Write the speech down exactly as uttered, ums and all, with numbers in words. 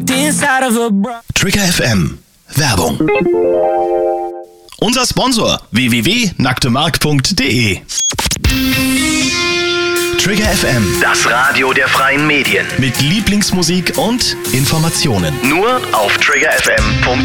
inside of a bra. Trigger F M. Werbung. Unser Sponsor w w w punkt nacktemark punkt de. Trigger F M. Das Radio der freien Medien. Mit Lieblingsmusik und Informationen. Nur auf trigger f m punkt de.